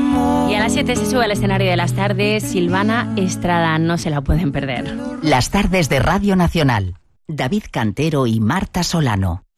Y a las 7 se sube al escenario de las tardes Silvana Estrada, no se la pueden perder. Las tardes de Radio Nacional. David Cantero y Marta Solano.